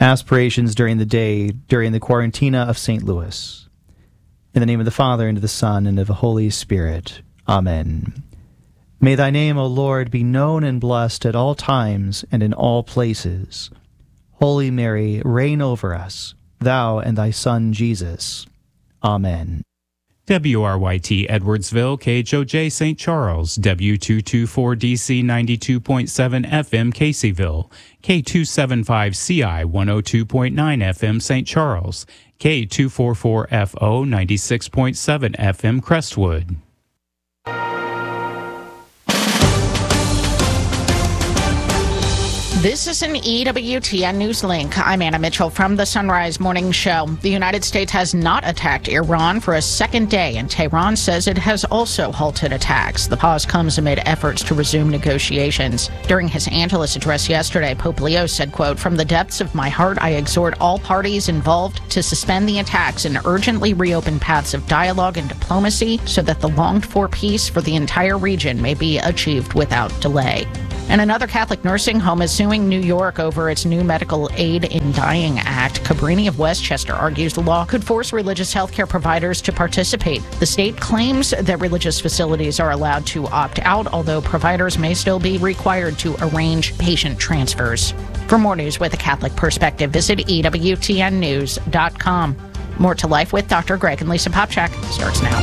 aspirations during the day during the Quarantina of St. Louis. In the name of the Father, and of the Son, and of the Holy Spirit. Amen. May thy name, O Lord, be known and blessed at all times and in all places. Holy Mary, reign over us, thou and thy Son Jesus. Amen. WRYT Edwardsville, KHOJ St. Charles, W224DC 92.7 FM Caseyville, K275CI 102.9 FM St. Charles, K244FO 96.7 FM Crestwood. This is an EWTN News Link. I'm Anna Mitchell from the Sunrise Morning Show. The United States has not attacked Iran for a second day, and Tehran says it has also halted attacks. The pause comes amid efforts to resume negotiations. During his Angelus address yesterday, Pope Leo said, quote, "From the depths of my heart, I exhort all parties involved to suspend the attacks and urgently reopen paths of dialogue and diplomacy so that the longed-for peace for the entire region may be achieved without delay." And another Catholic nursing home is suing New York over its new Medical Aid in Dying Act. Cabrini of Westchester argues the law could force religious healthcare providers to participate. The state claims that religious facilities are allowed to opt out, although providers may still be required to arrange patient transfers. For more news with a Catholic perspective, visit EWTNnews.com. More to Life with Dr. Greg and Lisa Popchak starts now.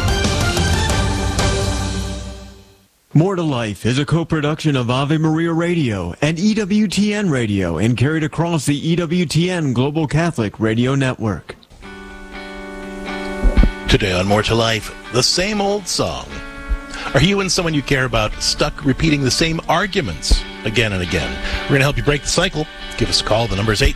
More to Life is a co-production of Ave Maria Radio and EWTN Radio and carried across the EWTN Global Catholic Radio Network. Today on More to Life, the same old song. Are you and someone you care about stuck repeating the same arguments again and again? We're going to help you break the cycle. Give us a call. The number is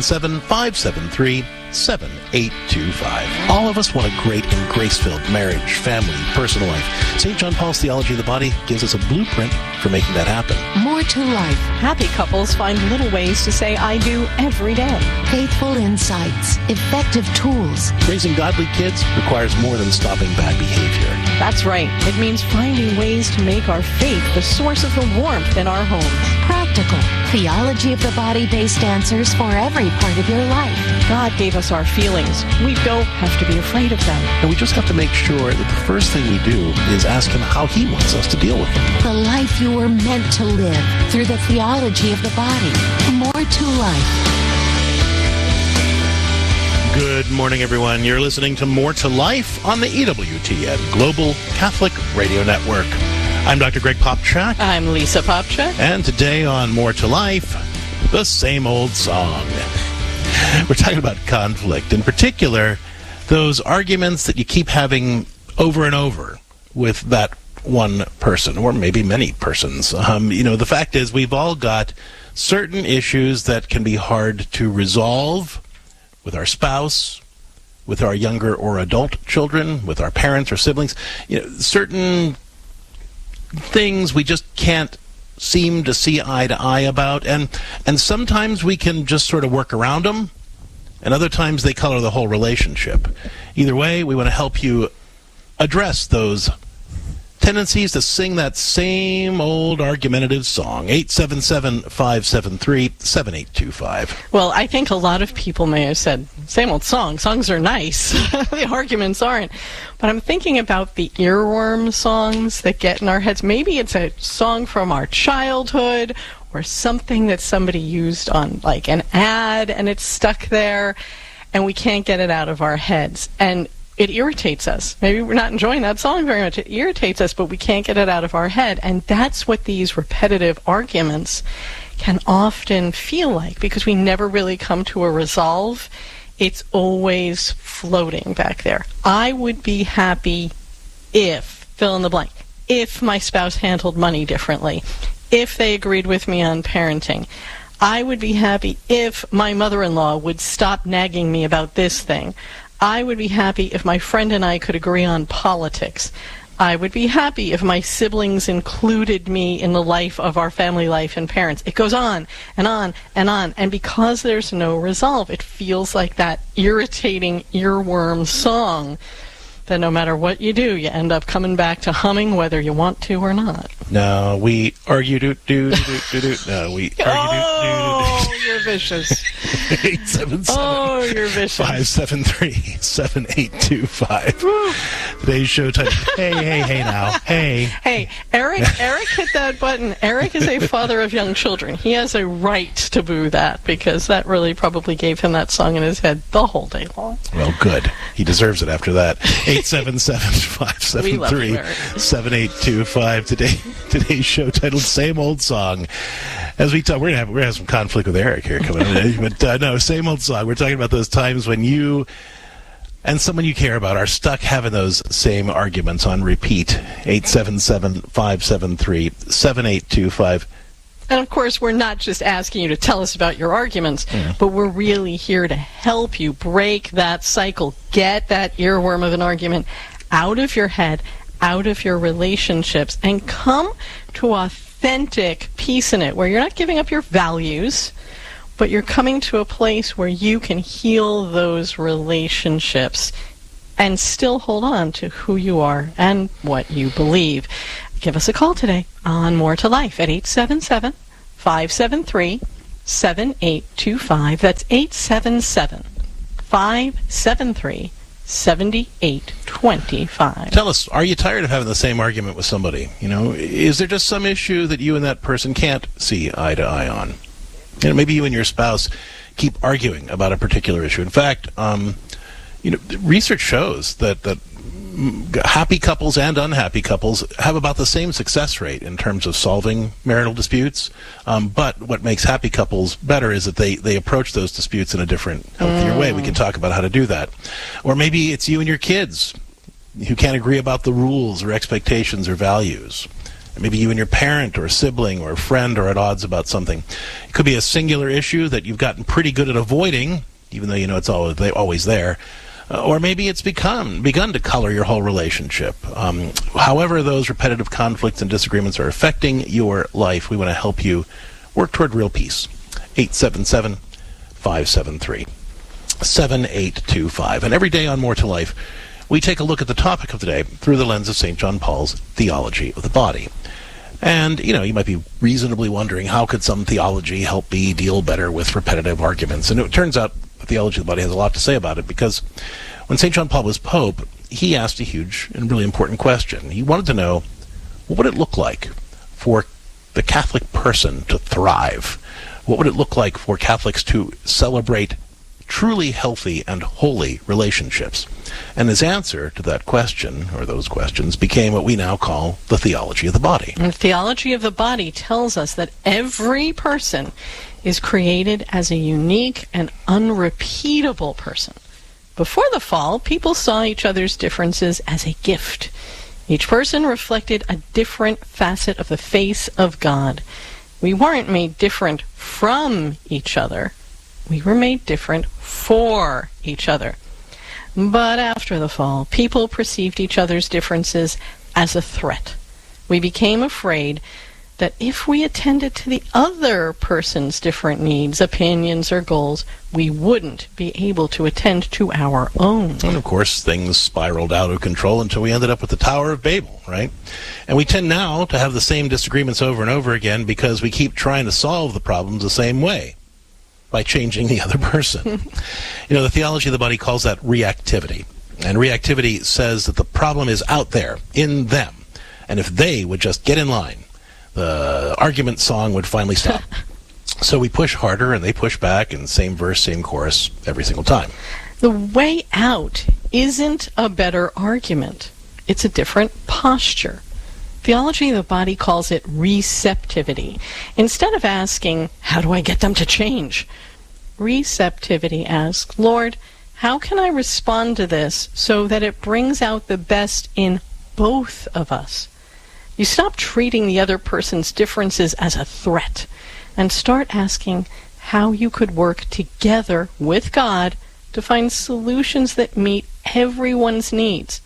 877-573-7825. All of us want a great and grace-filled marriage, family, personal life. St. John Paul's Theology of the Body gives us a blueprint for making that happen. More to Life. Happy couples find little ways to say I do every day. Faithful insights. Effective tools. Raising godly kids requires more than stopping bad behavior. That's right. It means finding ways to make our faith the source of the warmth in our homes. Practical. Theology of the Body-based answers for every part of your life. God gave us our feelings. We don't have to be afraid of them. And we just have to make sure that the first thing we do is ask Him how He wants us to deal with them. The life you were meant to live through the theology of the body. More to Life. Good morning, everyone. You're listening to More to Life on the EWTN Global Catholic Radio Network. I'm Dr. Greg Popchak. I'm Lisa Popchak. And today on More to Life, the same old song. We're talking about conflict. In particular, those arguments that you keep having over and over with that one person, or maybe many persons. The fact is we've all got certain issues that can be hard to resolve with our spouse, with our younger or adult children, with our parents or siblings. Certain things we just can't seem to see eye to eye about, and sometimes we can just sort of work around them, and other times they color the whole relationship. Either way, we want to help you address those tendencies to sing that same old argumentative song. 877-573-7825. Well, I think a lot of people may have said, same old song. Songs are nice. The arguments aren't. But I'm thinking about the earworm songs that get in our heads. Maybe it's a song from our childhood or something that somebody used on like an ad and it's stuck there and we can't get it out of our heads. And it irritates us. Maybe we're not enjoying that song very much. It irritates us, but we can't get it out of our head. And that's what these repetitive arguments can often feel like, because we never really come to a resolve. It's always floating back there. I would be happy if, fill in the blank, if my spouse handled money differently, if they agreed with me on parenting. I would be happy if my mother-in-law would stop nagging me about this thing. I would be happy if my friend and I could agree on politics. I would be happy if my siblings included me in the life of our family life and parents. It goes on and on and on. And because there's no resolve, it feels like that irritating earworm song that no matter what you do, you end up coming back to humming whether you want to or not. No, we argue do. No, we argue do. Oh, you're vicious. 877. Oh, you're vicious. 573-7825. Today's show title. Hey now. Hey, Eric hit that button. Eric is a father of young children. He has a right to boo that because that really probably gave him that song in his head the whole day long. Well, good. He deserves it after that. 877-573-7825. Today's show titled Same Old Song. As we talk, we're gonna have some conflict with Eric here coming in. But no, same old song. We're talking about those times when you and someone you care about are stuck having those same arguments on repeat. 877-573-7825. And of course, we're not just asking you to tell us about your arguments, but we're really here to help you break that cycle, get that earworm of an argument out of your head, out of your relationships, and come to authentic peace in it, where you're not giving up your values, but you're coming to a place where you can heal those relationships and still hold on to who you are and what you believe. Give us a call today on More to Life at 877-573-7825. That's 877-573-7825. Tell us, are you tired of having the same argument with somebody? You know, is there just some issue that you and that person can't see eye to eye on? You know, maybe you and your spouse keep arguing about a particular issue. In fact, research shows that happy couples and unhappy couples have about the same success rate in terms of solving marital disputes. But what makes happy couples better is that they approach those disputes in a different, healthier way. We can talk about how to do that. Or maybe it's you and your kids who can't agree about the rules or expectations or values. Maybe you and your parent or sibling or friend are at odds about something. It could be a singular issue that you've gotten pretty good at avoiding, even though you know it's always there. Or maybe it's begun to color your whole relationship. However those repetitive conflicts and disagreements are affecting your life, we want to help you work toward real peace. 877-573-7825. And every day on More to Life, we take a look at the topic of the day through the lens of St. John Paul's theology of the body. And, you might be reasonably wondering, how could some theology help me deal better with repetitive arguments? And it turns out the theology of the body has a lot to say about it, because when St. John Paul was Pope, he asked a huge and really important question. He wanted to know, what would it look like for the Catholic person to thrive? What would it look like for Catholics to celebrate truly healthy and holy relationships? And his answer to that question, or those questions, became what we now call the theology of the body. And the theology of the body tells us that every person is created as a unique and unrepeatable person. Before the fall, people saw each other's differences as a gift. Each person reflected a different facet of the face of God. We weren't made different from each other. We were made different for each other. But after the fall, people perceived each other's differences as a threat. We became afraid that if we attended to the other person's different needs, opinions, or goals, we wouldn't be able to attend to our own. And of course, things spiraled out of control until we ended up with the Tower of Babel, right? And we tend now to have the same disagreements over and over again because we keep trying to solve the problems the same way, by changing the other person. The theology of the body calls that reactivity. And reactivity says that the problem is out there, in them. And if they would just get in line, the argument song would finally stop. So we push harder and they push back, and same verse, same chorus every single time. The way out isn't a better argument. It's a different posture. Theology of the body calls it receptivity. Instead of asking, how do I get them to change? Receptivity asks, Lord, how can I respond to this so that it brings out the best in both of us? You stop treating the other person's differences as a threat and start asking how you could work together with God to find solutions that meet everyone's needs.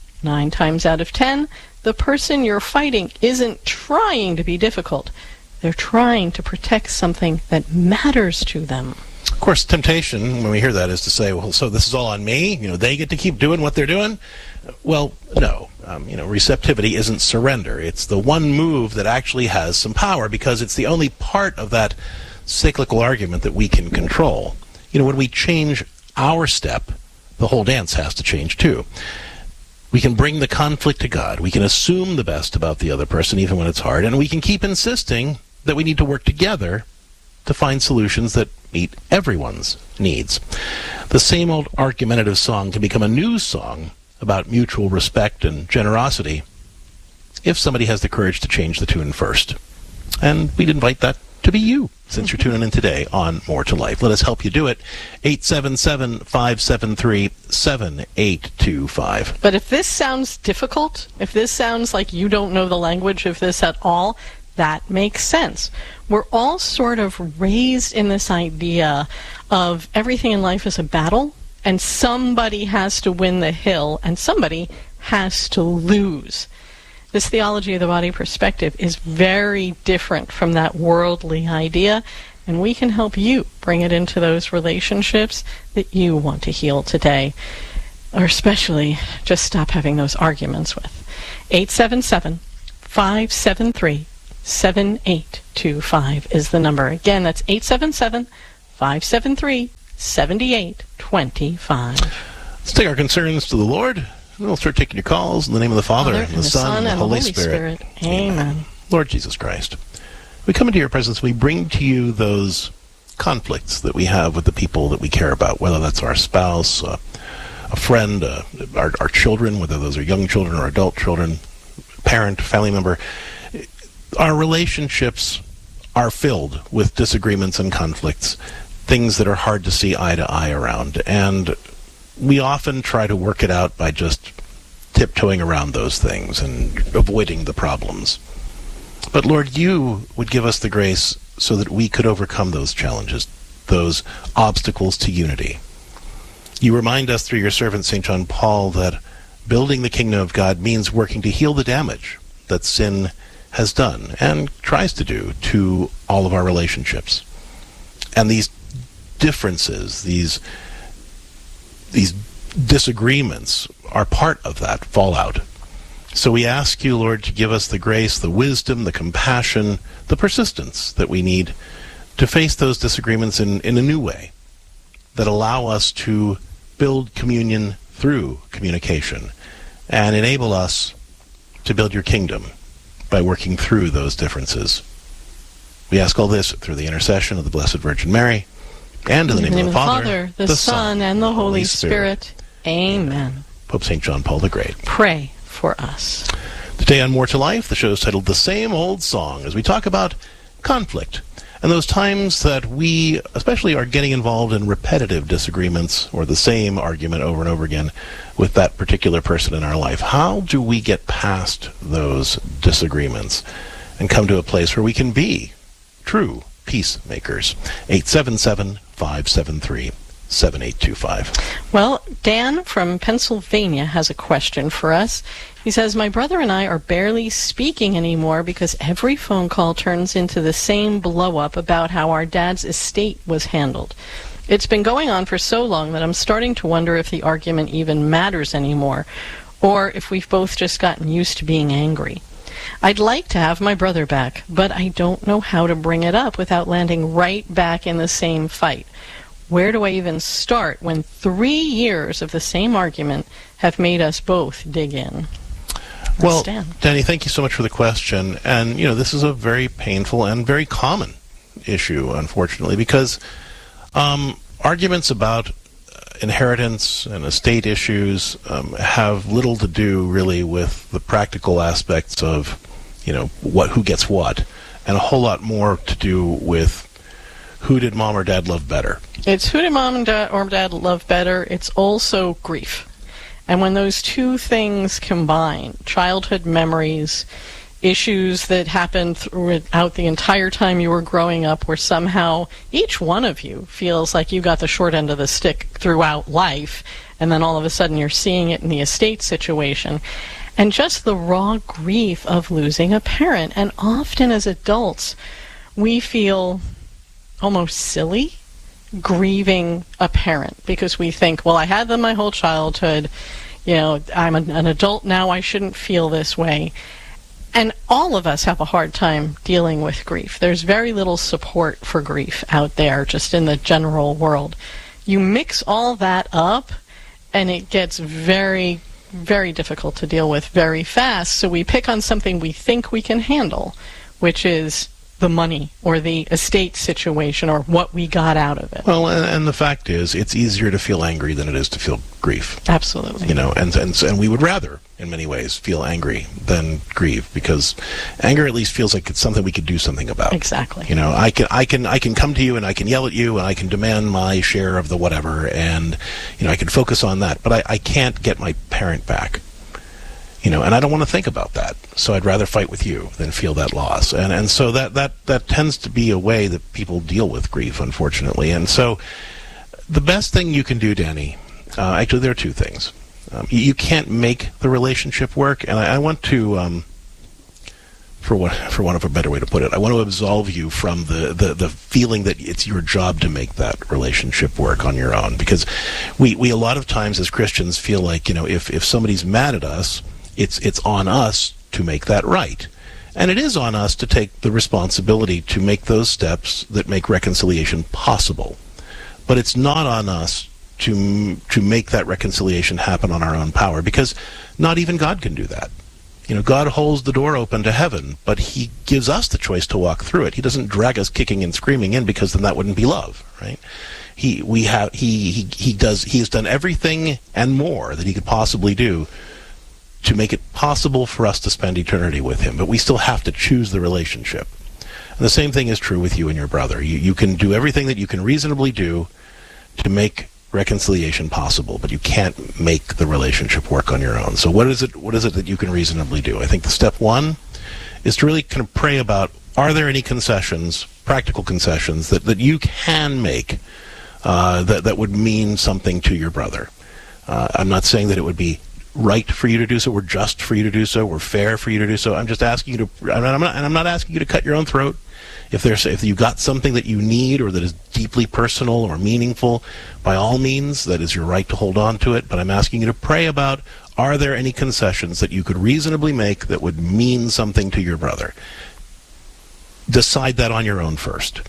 9 times out of 10, the person you're fighting isn't trying to be difficult. They're trying to protect something that matters to them. Of course, temptation, when we hear that, is to say, well, so this is all on me? They get to keep doing what they're doing? Well, no. Receptivity isn't surrender. It's the one move that actually has some power, because it's the only part of that cyclical argument that we can control. When we change our step, the whole dance has to change too. We can bring the conflict to God. We can assume the best about the other person even when it's hard, and we can keep insisting that we need to work together to find solutions that meet everyone's needs. The same old argumentative song can become a new song about mutual respect and generosity if somebody has the courage to change the tune first. And we'd invite that to be you, since you're tuning in today on More to Life. Let us help you do it. 877-573-7825. But if this sounds difficult, if this sounds like you don't know the language of this at all, that makes sense. We're all sort of raised in this idea of everything in life is a battle, and somebody has to win the hill, and somebody has to lose. This theology of the body perspective is very different from that worldly idea, and we can help you bring it into those relationships that you want to heal today, or especially just stop having those arguments with. 877-573-7825 is the number. Again, that's 877-573-7825. Let's take our concerns to the Lord. We'll start taking your calls in the name of the Father, and the Son, and the Holy Spirit. Amen. Lord Jesus Christ, we come into your presence. We bring to you those conflicts that we have with the people that we care about, whether that's our spouse, a friend, our children, whether those are young children or adult children, parent, family member. Our relationships are filled with disagreements and conflicts, things that are hard to see eye to eye around. And we often try to work it out by just tiptoeing around those things and avoiding the problems. But Lord, you would give us the grace so that we could overcome those challenges, those obstacles to unity. You remind us through your servant St. John Paul that building the kingdom of God means working to heal the damage that sin has done and tries to do to all of our relationships. And these differences, these disagreements are part of that fallout. So we ask you, Lord, to give us the grace, the wisdom, the compassion, the persistence that we need to face those disagreements in a new way that allow us to build communion through communication and enable us to build your kingdom by working through those differences. We ask all this through the intercession of the Blessed Virgin Mary, and in the name of the Father, the Son, and the Holy Spirit. Amen. Pope St. John Paul the Great, pray for us. Today on More to Life, the show is titled The Same Old Song, as we talk about conflict and those times that we especially are getting involved in repetitive disagreements or the same argument over and over again with that particular person in our life. How do we get past those disagreements and come to a place where we can be true peacemakers? 877-573-7825. Well, Dan from Pennsylvania has a question for us. He says, my brother and I are barely speaking anymore because every phone call turns into the same blow-up about how our dad's estate was handled. It's been going on for so long that I'm starting to wonder if the argument even matters anymore, or if we've both just gotten used to being angry. I'd like to have my brother back, but I don't know how to bring it up without landing right back in the same fight. Where do I even start when 3 years of the same argument have made us both dig in? Well, Danny, thank you so much for the question. And, this is a very painful and very common issue, unfortunately, because arguments about inheritance and estate issues have little to do really with the practical aspects of, who gets what, and a whole lot more to do with who did mom or dad love better. It's who did mom or dad love better. It's also grief. And when those two things combine, childhood memories, issues that happened throughout the entire time you were growing up, where somehow each one of you feels like you got the short end of the stick throughout life, and then all of a sudden you're seeing it in the estate situation, and just the raw grief of losing a parent. And often as adults, we feel almost silly grieving a parent because we think, well, I had them my whole childhood, I'm an adult now, I shouldn't feel this way. And all of us have a hard time dealing with grief. There's very little support for grief out there, just in the general world. You mix all that up, and it gets very, very difficult to deal with very fast. So we pick on something we think we can handle, which is the money or the estate situation or what we got out of it. Well, and the fact is, it's easier to feel angry than it is to feel grief. Absolutely. You know, and we would rather, in many ways, feel angry than grieve, because anger at least feels like it's something we could do something about. Exactly. You know, I can come to you and I can yell at you and I can demand my share of the whatever, and you know, I can focus on that, but I can't get my parent back. You know, and I don't want to think about that. So I'd rather fight with you than feel that loss. And so that tends to be a way that people deal with grief, unfortunately. And so the best thing you can do, Danny, actually there are two things. You can't make the relationship work, and I want to, for want of a better way to put it, I want to absolve you from the feeling that it's your job to make that relationship work on your own. Because we a lot of times as Christians feel like, you know, if somebody's mad at us, it's on us to make that right. And it is on us to take the responsibility to make those steps that make reconciliation possible. But it's not on us to make that reconciliation happen on our own power, because not even God can do that. You know, God holds the door open to heaven, but he gives us the choice to walk through it. He doesn't drag us kicking and screaming in, because then that wouldn't be love, right? He has done everything and more that he could possibly do to make it possible for us to spend eternity with him, but we still have to choose the relationship. And the same thing is true with you and your brother. You can do everything that you can reasonably do to make reconciliation possible, but you can't make the relationship work on your own. So what is it that you can reasonably do? I think the step one is to really kind of pray about, are there any concessions, practical concessions, that you can make that would mean something to your brother? I'm not saying that it would be right for you to do so, or just for you to do so, or fair for you to do so. I'm just asking you to, I'm not asking you to cut your own throat. If you got something that you need, or that is deeply personal or meaningful, by all means, that is your right to hold on to it. But I'm asking you to pray about, are there any concessions that you could reasonably make that would mean something to your brother? Decide that on your own first.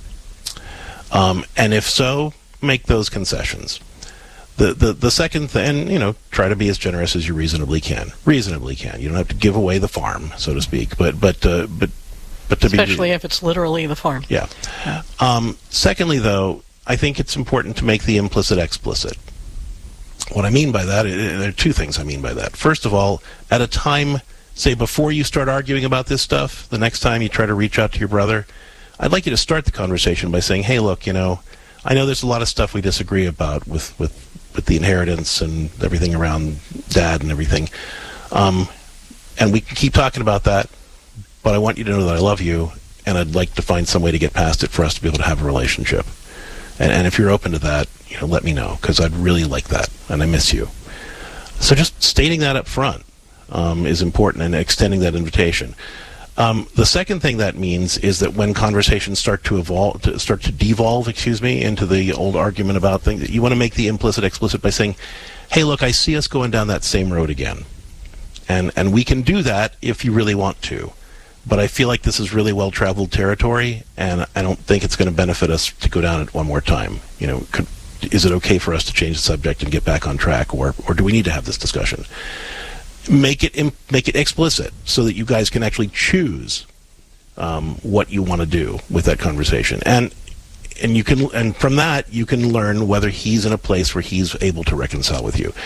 And if so, make those concessions. The second thing, you know, try to be as generous as you reasonably can. Reasonably can. You don't have to give away the farm, so to speak, but to especially if it's literally the farm. Yeah. Secondly, though, I think it's important to make the implicit explicit. What I mean by that, there are two things I mean by that. First of all, at a time, say before you start arguing about this stuff, the next time you try to reach out to your brother, I'd like you to start the conversation by saying, hey, look, you know, I know there's a lot of stuff we disagree about with the inheritance and everything around Dad and everything. And we can keep talking about that, but I want you to know that I love you, and I'd like to find some way to get past it for us to be able to have a relationship. And if you're open to that, you know, let me know, because I'd really like that, and I miss you. So just stating that up front is important, and extending that invitation. The second thing that means is that when conversations start to devolve, into the old argument about things, you want to make the implicit explicit by saying, hey, look, I see us going down that same road again. And we can do that if you really want to. But I feel like this is really well-traveled territory, and I don't think it's going to benefit us to go down it one more time. You know, is it okay for us to change the subject and get back on track, or do we need to have this discussion? Make it explicit so that you guys can actually choose what you want to do with that conversation, and from that you can learn whether he's in a place where he's able to reconcile with you.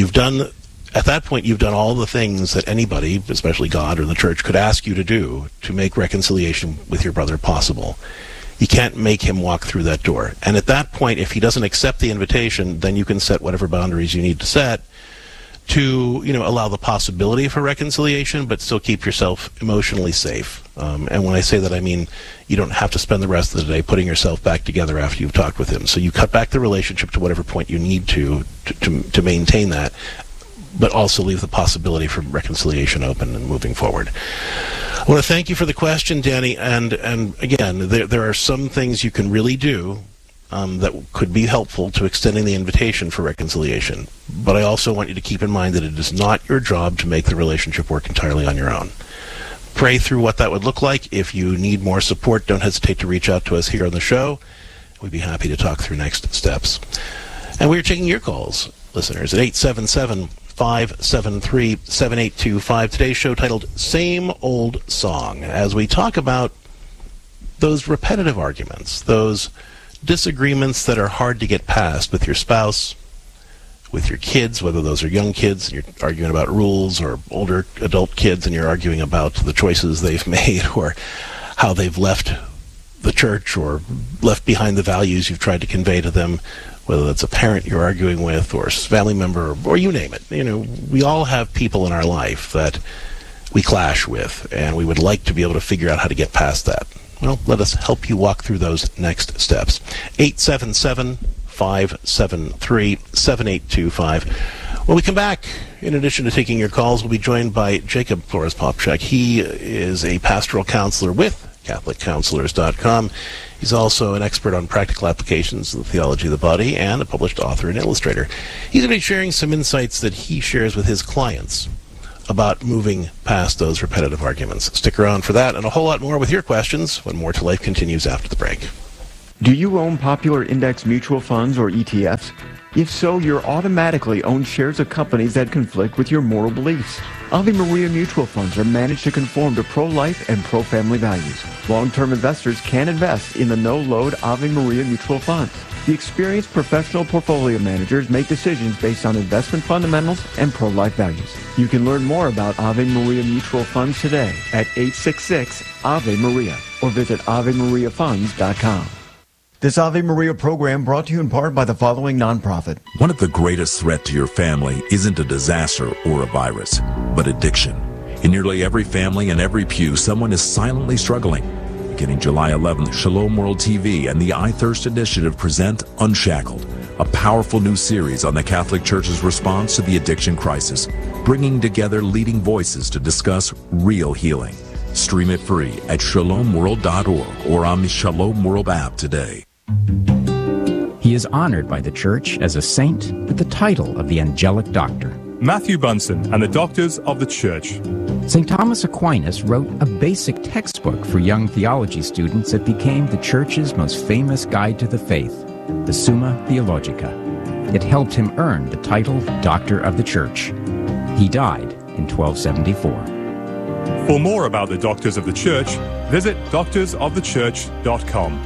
At that point, you've done all the things that anybody, especially God or the church, could ask you to do to make reconciliation with your brother possible. You can't make him walk through that door. And at that point, if he doesn't accept the invitation, then you can set whatever boundaries you need to set to, you know, allow the possibility for reconciliation, but still keep yourself emotionally safe. And when I say that, I mean you don't have to spend the rest of the day putting yourself back together after you've talked with him. So you cut back the relationship to whatever point you need to maintain that, but also leave the possibility for reconciliation open and moving forward. I want to thank you for the question, Danny. And again, there are some things you can really do that could be helpful to extending the invitation for reconciliation. But I also want you to keep in mind that it is not your job to make the relationship work entirely on your own. pray through what that would look like. If you need more support, don't hesitate to reach out to us here on the show. We'd be happy to talk through next steps. And we're taking your calls, listeners, at 877-573-7825. Today's show titled Same Old Song, as we talk about those repetitive arguments, those disagreements that are hard to get past with your spouse, with your kids, whether those are young kids and you're arguing about rules, or older adult kids and you're arguing about the choices they've made, or how they've left the church or left behind the values you've tried to convey to them, whether that's a parent you're arguing with or a family member, or you name it. You know, we all have people in our life that we clash with, and we would like to be able to figure out how to get past that. Well, let us help you walk through those next steps. 877-573-7825. When we come back, in addition to taking your calls, we'll be joined by Jacob Flores-Popcak. He is a pastoral counselor with CatholicCounselors.com. He's also an expert on practical applications of the theology of the body and a published author and illustrator. He's going to be sharing some insights that he shares with his clients about moving past those repetitive arguments. Stick around for that and a whole lot more with your questions when More to Life continues after the break. Do you own popular index mutual funds or ETFs? If so, you're automatically own shares of companies that conflict with your moral beliefs. Ave Maria mutual funds are managed to conform to pro-life and pro-family values. Long-term investors can invest in the no-load Ave Maria mutual funds. The experienced professional portfolio managers make decisions based on investment fundamentals and pro-life values. You can learn more about Ave Maria mutual funds today at 866-AVE-MARIA or visit AveMariaFunds.com. This Ave Maria program brought to you in part by the following nonprofit. One of the greatest threats to your family isn't a disaster or a virus, but addiction. In nearly every family and every pew, someone is silently struggling. Beginning July 11th, Shalom World TV and the I Thirst Initiative present Unshackled, a powerful new series on the Catholic Church's response to the addiction crisis, bringing together leading voices to discuss real healing. Stream it free at shalomworld.org or on the Shalom World app today. He is honored by the Church as a saint with the title of the Angelic Doctor. Matthew Bunson and the Doctors of the Church. St. Thomas Aquinas wrote a basic textbook for young theology students that became the Church's most famous guide to the faith, the Summa Theologica. It helped him earn the title Doctor of the Church. He died in 1274. For more about the Doctors of the Church, visit doctorsofthechurch.com.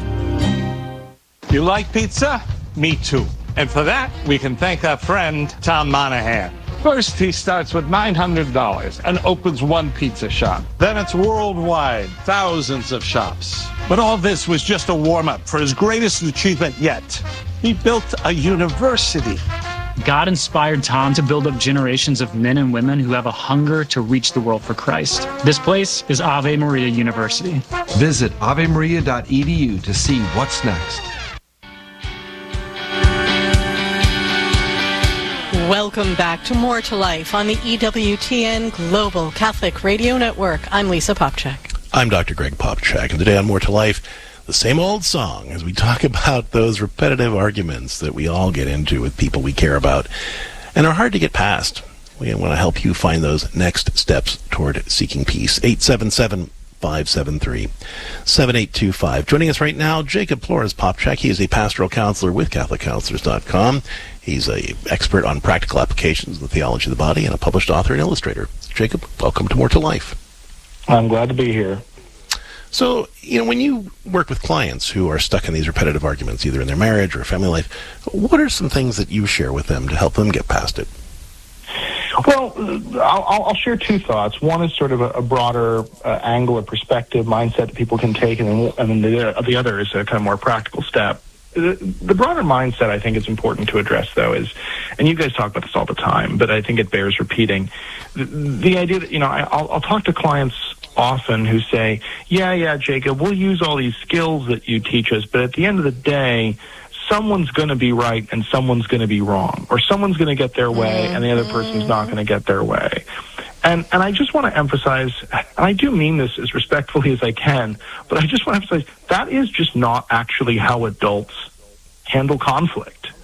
You like pizza? Me too. And for that, we can thank our friend, Tom Monahan. First, he starts with $900 and opens one pizza shop. Then it's worldwide, thousands of shops. But all this was just a warm-up for his greatest achievement yet. He built a university. God inspired Tom to build up generations of men and women who have a hunger to reach the world for Christ. This place is Ave Maria University. Visit avemaria.edu to see what's next. Welcome back to More to Life on the EWTN Global Catholic Radio Network. I'm Lisa Popcak. I'm Dr. Greg Popcak, and today on More to Life, the same old song as we talk about those repetitive arguments that we all get into with people we care about and are hard to get past. We want to help you find those next steps toward seeking peace. 877-573-7825. Joining us right now, Jacob Flores-Popcak. He is a pastoral counselor with CatholicCounselors.com. He's an expert on practical applications of the theology of the body and a published author and illustrator. Jacob, welcome to More to Life. I'm glad to be here. So, when you work with clients who are stuck in these repetitive arguments, either in their marriage or family life, what are some things that you share with them to help them get past it? Well, I'll share two thoughts. One is sort of a broader angle or perspective, mindset that people can take, and then the other is a kind of more practical step. The broader mindset I think is important to address, though, is, and you guys talk about this all the time, but I think it bears repeating, the idea that, I'll talk to clients often who say, yeah, Jacob, we'll use all these skills that you teach us, but at the end of the day, someone's going to be right and someone's going to be wrong, or someone's going to get their way and the other person's not going to get their way. And I just want to emphasize, and I do mean this as respectfully as I can, but I just want to emphasize that is just not actually how adults handle conflict.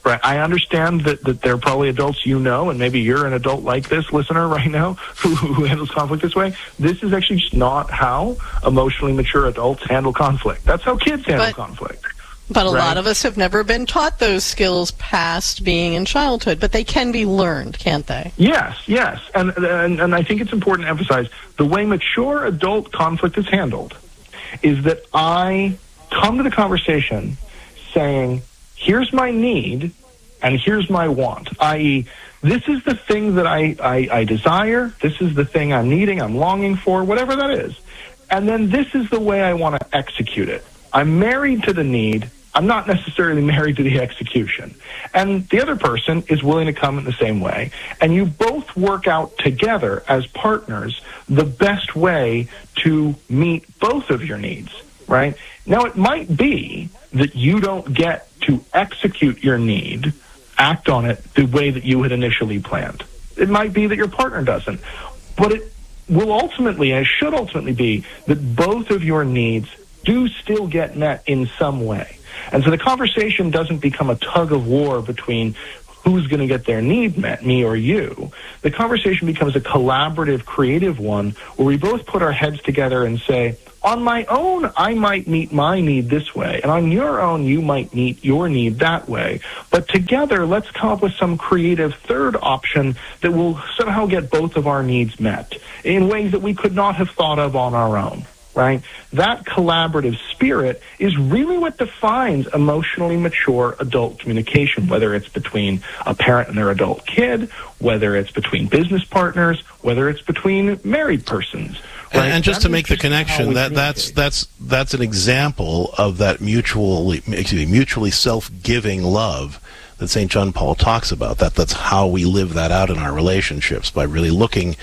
Right. I understand that there are probably adults you know, and maybe you're an adult like this listener right now who handles conflict this way. This is actually just not how emotionally mature adults handle conflict. That's how kids handle conflict. But a lot of us have never been taught those skills past being in childhood, but they can be learned, can't they? Yes. And I think it's important to emphasize the way mature adult conflict is handled is that I come to the conversation saying, here's my need and here's my want, i.e., this is the thing that I desire, this is the thing I'm needing, I'm longing for, whatever that is. And then this is the way I want to execute it. I'm married to the need. I'm not necessarily married to the execution. And the other person is willing to come in the same way. And you both work out together as partners the best way to meet both of your needs, right? Now, it might be that you don't get to execute your need, act on it the way that you had initially planned. It might be that your partner doesn't. But it will ultimately, and it should ultimately be, that both of your needs do still get met in some way. And so the conversation doesn't become a tug of war between who's going to get their need met, me or you. The conversation becomes a collaborative, creative one where we both put our heads together and say, on my own, I might meet my need this way, and on your own, you might meet your need that way. But together, let's come up with some creative third option that will somehow get both of our needs met in ways that we could not have thought of on our own. Right? That collaborative spirit is really what defines emotionally mature adult communication, whether it's between a parent and their adult kid, whether it's between business partners, whether it's between married persons. Right? And just to make the connection, that's an example of that mutually self-giving love that St. John Paul talks about. That's how we live that out in our relationships, by really looking,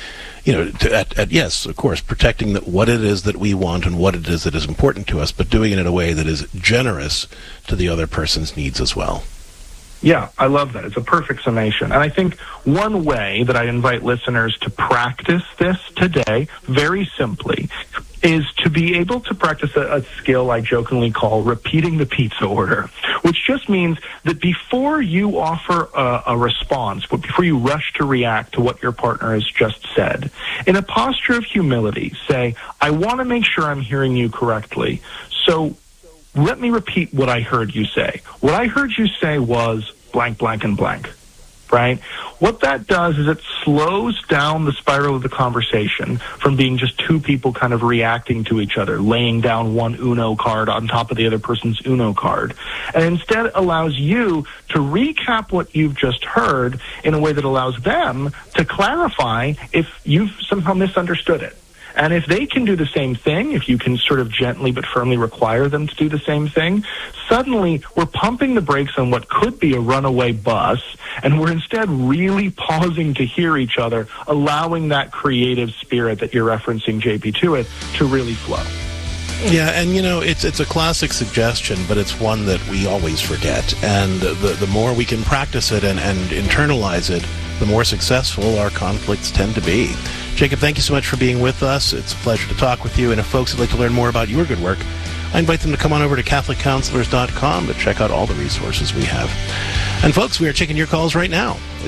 at yes, of course, protecting what it is that we want and what it is that is important to us, but doing it in a way that is generous to the other person's needs as well. Yeah, I love that. It's a perfect summation. And I think one way that I invite listeners to practice this today, very simply, is to be able to practice a skill I jokingly call repeating the pizza order, which just means that before you offer a response, before you rush to react to what your partner has just said, in a posture of humility, say, I want to make sure I'm hearing you correctly, so let me repeat what I heard you say. What I heard you say was blank, blank, and blank, right? What that does is it slows down the spiral of the conversation from being just two people kind of reacting to each other, laying down one Uno card on top of the other person's Uno card, and instead allows you to recap what you've just heard in a way that allows them to clarify if you've somehow misunderstood it. And if they can do the same thing, if you can sort of gently but firmly require them to do the same thing, suddenly we're pumping the brakes on what could be a runaway bus, and we're instead really pausing to hear each other, allowing that creative spirit that you're referencing, JP, to it, to really flow. Yeah, and it's a classic suggestion, but it's one that we always forget. And the more we can practice it and internalize it, the more successful our conflicts tend to be. Jacob, thank you so much for being with us. It's a pleasure to talk with you. And if folks would like to learn more about your good work, I invite them to come on over to CatholicCounselors.com to check out all the resources we have. And folks, we are taking your calls right now at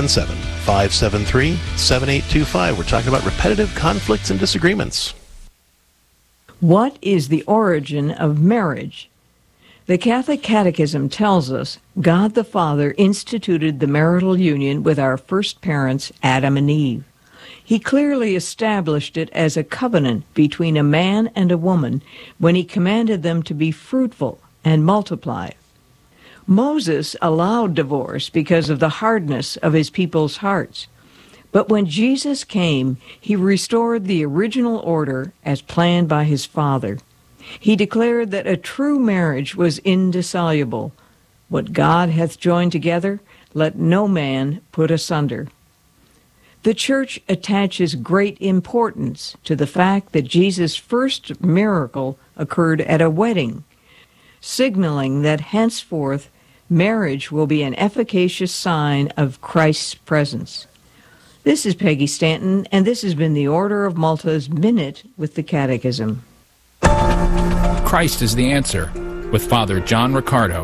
877-573-7825. We're talking about repetitive conflicts and disagreements. What is the origin of marriage? The Catholic Catechism tells us God the Father instituted the marital union with our first parents, Adam and Eve. He clearly established it as a covenant between a man and a woman when he commanded them to be fruitful and multiply. Moses allowed divorce because of the hardness of his people's hearts. But when Jesus came, he restored the original order as planned by his Father. He declared that a true marriage was indissoluble. What God hath joined together, let no man put asunder. The Church attaches great importance to the fact that Jesus' first miracle occurred at a wedding, signaling that henceforth marriage will be an efficacious sign of Christ's presence. This is Peggy Stanton, and this has been the Order of Malta's Minute with the Catechism. Christ is the Answer with Father John Riccardo.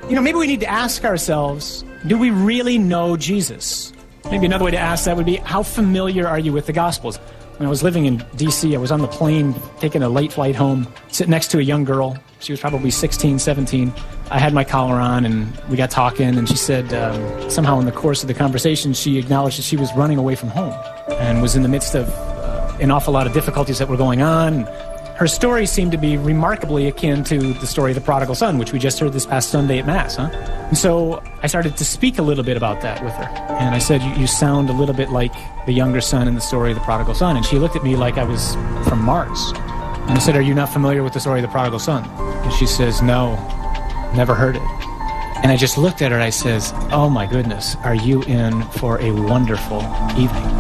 maybe we need to ask ourselves, do we really know Jesus? Maybe another way to ask that would be, how familiar are you with the Gospels? When I was living in D.C., I was on the plane taking a late flight home, sitting next to a young girl. She was probably 16, 17. I had my collar on, and we got talking, and she said somehow in the course of the conversation, she acknowledged that she was running away from home and was in the midst of an awful lot of difficulties that were going on. Her story seemed to be remarkably akin to the story of the prodigal son, which we just heard this past Sunday at Mass, And so I started to speak a little bit about that with her. And I said, you sound a little bit like the younger son in the story of the prodigal son. And she looked at me like I was from Mars. And I said, are you not familiar with the story of the prodigal son? And she says, no, never heard it. And I just looked at her and I says, oh my goodness, are you in for a wonderful evening?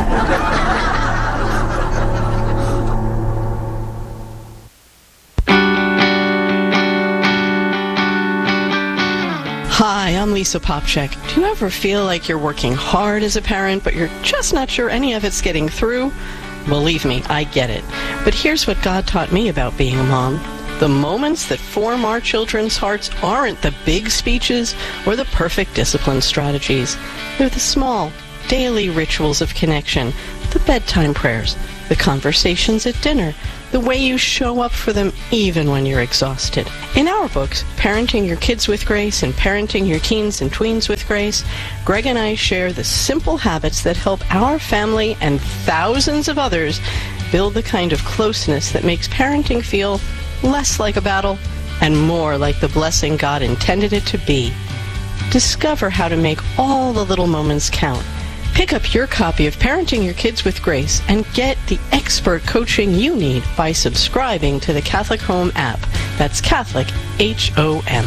Hi, I'm Lisa Popchak. Do you ever feel like you're working hard as a parent, but you're just not sure any of it's getting through? Believe me, I get it. But here's what God taught me about being a mom. The moments that form our children's hearts aren't the big speeches or the perfect discipline strategies. They're the small, daily rituals of connection, the bedtime prayers, the conversations at dinner, the way you show up for them even when you're exhausted. In our books, Parenting Your Kids with Grace and Parenting Your Teens and Tweens with Grace, Greg and I share the simple habits that help our family and thousands of others build the kind of closeness that makes parenting feel less like a battle and more like the blessing God intended it to be. Discover how to make all the little moments count. Pick up your copy of Parenting Your Kids with Grace and get the expert coaching you need by subscribing to the Catholic Home app. That's Catholic, H-O-M.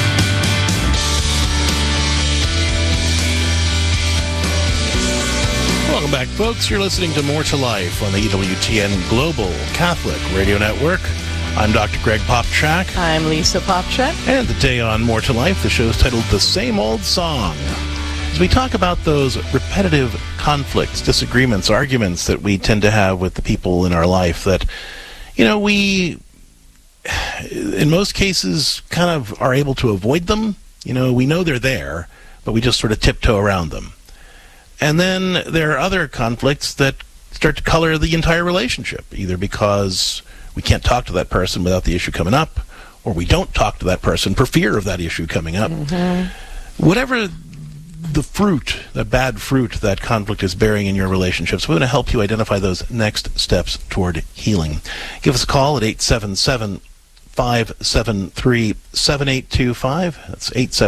Welcome back, folks. You're listening to More to Life on the EWTN Global Catholic Radio Network. I'm Dr. Greg Popchak. I'm Lisa Popchak. And today on More to Life, the show is titled The Same Old Song. As we talk about those repetitive conflicts, disagreements, arguments that we tend to have with the people in our life that, we, in most cases, kind of are able to avoid them. We know they're there, but we just sort of tiptoe around them. And then there are other conflicts that start to color the entire relationship, either because we can't talk to that person without the issue coming up, or we don't talk to that person for fear of that issue coming up. Mm-hmm. Whatever the fruit, the bad fruit that conflict is bearing in your relationships, we're going to help you identify those next steps toward healing. Give us a call at 877-573-7825. That's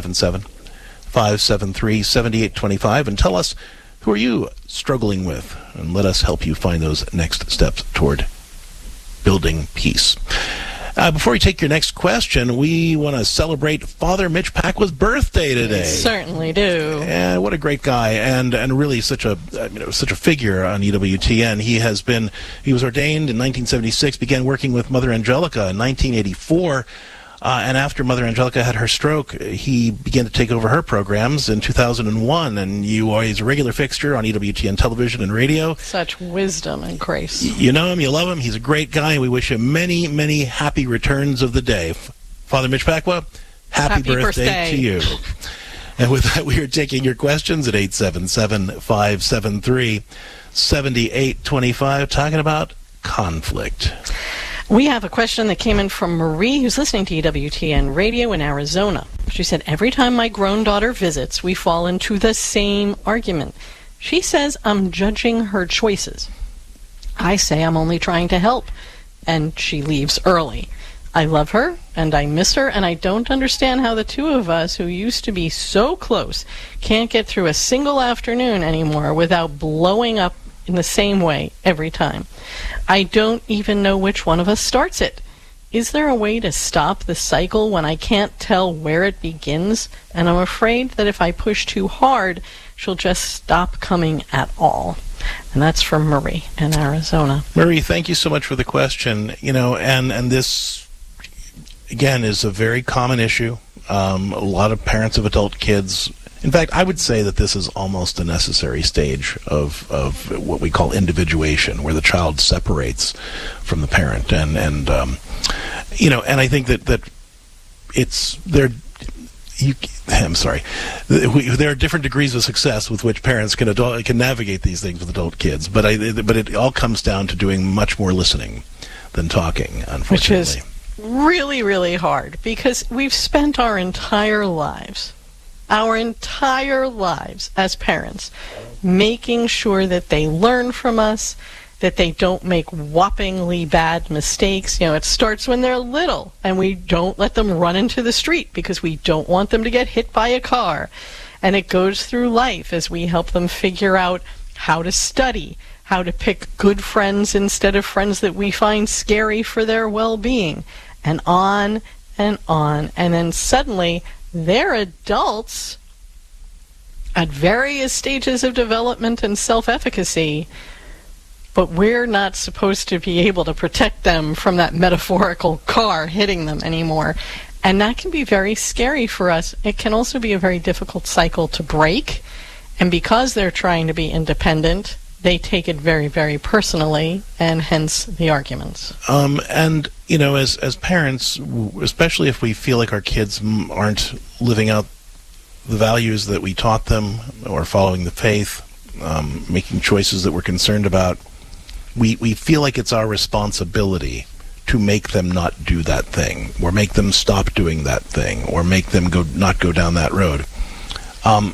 877-573-7825. And tell us, who are you struggling with? And let us help you find those next steps toward building peace. Before we take your next question, we want to celebrate Father Mitch Pacwa's birthday today. We certainly do. And what a great guy, and really such a figure on EWTN. He was ordained in 1976, began working with Mother Angelica in 1984. And after Mother Angelica had her stroke, he began to take over her programs in 2001. And he's a regular fixture on EWTN television and radio. Such wisdom and grace. You know him, you love him. He's a great guy. We wish him many, many happy returns of the day. Father Mitch Pacwa, happy birthday to you. And with that, we are taking your questions at 877-573-7825, talking about conflict. We have a question that came in from Marie, who's listening to EWTN Radio in Arizona. She said, every time my grown daughter visits, we fall into the same argument. She says I'm judging her choices. I say I'm only trying to help, and she leaves early. I love her, and I miss her, and I don't understand how the two of us, who used to be so close, can't get through a single afternoon anymore without blowing up in the same way every time. I don't even know which one of us starts it. Is there a way to stop the cycle when I can't tell where it begins? And I'm afraid that if I push too hard, she'll just stop coming at all. And that's from Marie in Arizona. Marie, thank you so much for the question. And this, again, is a very common issue. A lot of parents of adult kids. In fact, I would say that this is almost a necessary stage of what we call individuation, where the child separates from the parent, and I think that it's there. I'm sorry. There are different degrees of success with which parents can navigate these things with adult kids, but it all comes down to doing much more listening than talking, unfortunately. Which is really, really hard, because we've spent our entire lives as parents making sure that they learn from us, that they don't make whoppingly bad mistakes. You know, it starts when they're little, and we don't let them run into the street because we don't want them to get hit by a car. And it goes through life as we help them figure out how to study, how to pick good friends instead of friends that we find scary for their well-being, and on and on. And then suddenly they're adults at various stages of development and self-efficacy, but we're not supposed to be able to protect them from that metaphorical car hitting them anymore. And that can be very scary for us. It can also be a very difficult cycle to break. And because they're trying to be independent, they take it very, very personally, and hence the arguments. And, you know, as parents, especially if we feel like our kids aren't living out the values that we taught them or following the faith, making choices that we're concerned about, we feel like it's our responsibility to make them not do that thing, or make them stop doing that thing, or make them not go down that road.